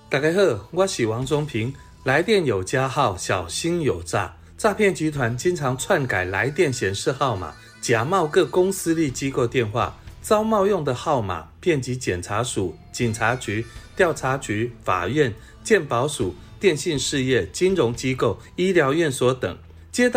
大家好，我是王中平。来电有加号，小心有诈。诈骗集团经常篡改来电显示号码，假冒各公私立机构电话，招冒用的号码遍及检察署、警察局、调查局、法院、健保署、电信事业、金融机构、医疗院所等，